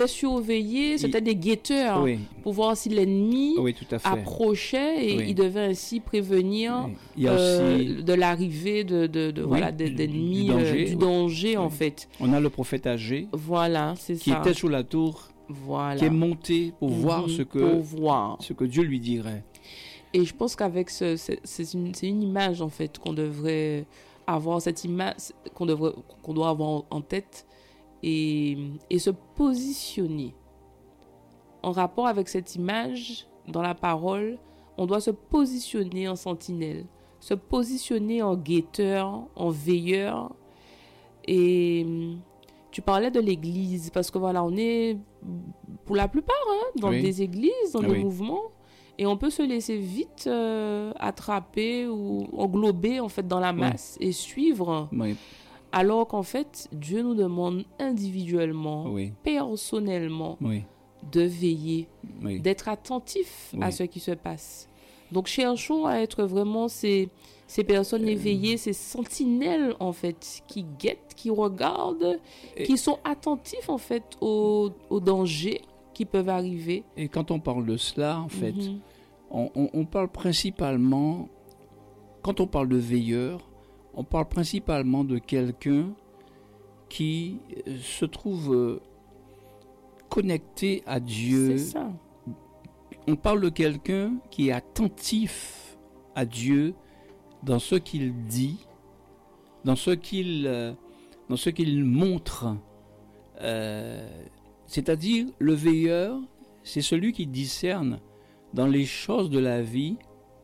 étaient surveillés, c'était des guetteurs pour voir si l'ennemi approchait et il devait ainsi prévenir de l'arrivée d'ennemis, du danger en fait. On a le prophète Agé, voilà, qui était sous la tour, qui est monté pour voir ce que Dieu lui dirait. Et je pense qu'avec c'est une image en fait qu'on devrait avoir, cette image qu'on doit avoir en tête et se positionner en rapport avec cette image dans la parole. On doit se positionner en sentinelle, se positionner en guetteur, en veilleur. Et tu parlais de l'église parce que voilà, on est pour la plupart dans des églises, dans des mouvements. Et on peut se laisser vite attraper ou englober en fait dans la masse et suivre. Alors qu'en fait, Dieu nous demande individuellement, personnellement, de veiller, d'être attentif à ce qui se passe. Donc cherchons à être vraiment ces personnes éveillées, ces sentinelles en fait, qui guettent, qui regardent, qui sont attentifs en fait aux dangers qui peuvent arriver. Et quand on parle de cela, en fait, on parle principalement, quand on parle de veilleur, on parle principalement de quelqu'un qui se trouve connecté à Dieu. C'est ça. On parle de quelqu'un qui est attentif à Dieu dans ce qu'il dit, dans ce qu'il montre. C'est-à-dire, le veilleur, c'est celui qui discerne dans les choses de la vie,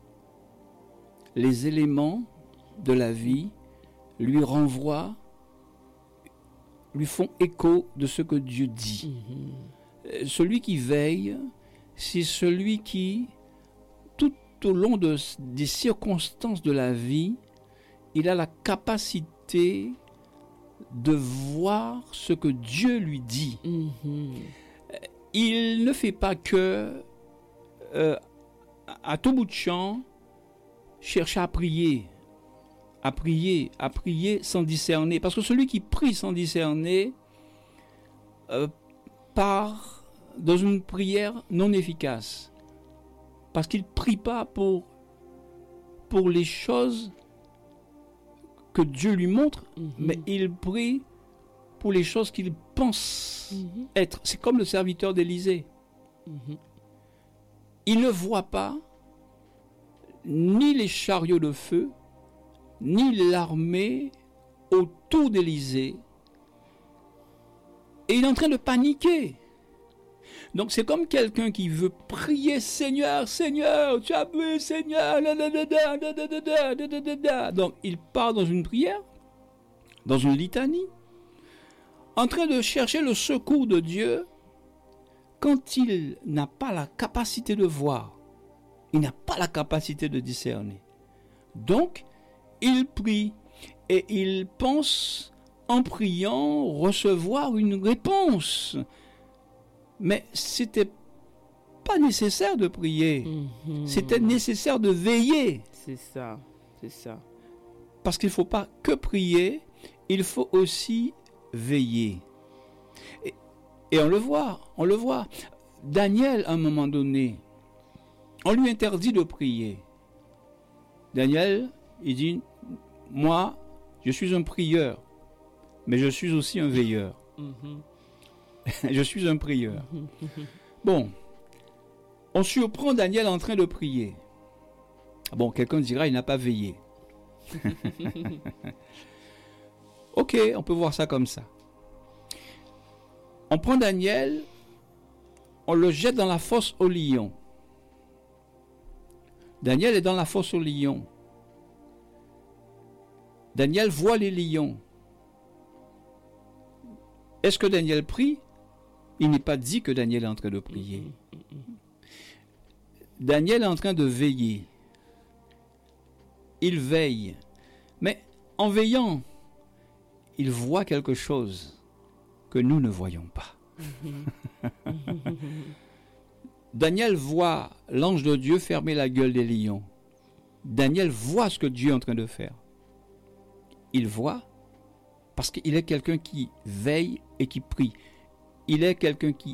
les éléments de la vie lui renvoient, lui font écho de ce que Dieu dit. Celui qui veille, c'est celui qui, tout au long des circonstances de la vie, il a la capacité de voir ce que Dieu lui dit. Il ne fait pas que à tout bout de champ chercher à prier sans discerner, parce que celui qui prie sans discerner part dans une prière non efficace, parce qu'il prie pas pour les choses que Dieu lui montre, mais il prie pour les choses qu'il pense être. C'est comme le serviteur d'Élisée. Il ne voit pas ni les chariots de feu, ni l'armée autour d'Élisée. Et il est en train de paniquer. Donc c'est comme quelqu'un qui veut prier, Seigneur, Seigneur, tu as vu, Seigneur. Donc il part dans une prière, dans une litanie, en train de chercher le secours de Dieu, quand il n'a pas la capacité de voir, il n'a pas la capacité de discerner. Donc il prie et il pense en priant recevoir une réponse. Mais c'était pas nécessaire de prier. C'était nécessaire de veiller. C'est ça. Parce qu'il ne faut pas que prier, il faut aussi veiller. Et on le voit. Daniel, à un moment donné, on lui interdit de prier. Daniel, il dit, moi, je suis un prieur, mais je suis aussi un veilleur. Je suis un prieur. Bon, on surprend Daniel en train de prier. Bon, quelqu'un dira, il n'a pas veillé. Ok, on peut voir ça comme ça. On prend Daniel, on le jette dans la fosse aux lions. Daniel est dans la fosse aux lions. Daniel voit les lions. Est-ce que Daniel prie? Il n'est pas dit que Daniel est en train de prier. Daniel est en train de veiller. Il veille. Mais en veillant, il voit quelque chose que nous ne voyons pas. Daniel voit l'ange de Dieu fermer la gueule des lions. Daniel voit ce que Dieu est en train de faire. Il voit parce qu'il est quelqu'un qui veille et qui prie. Il est quelqu'un qui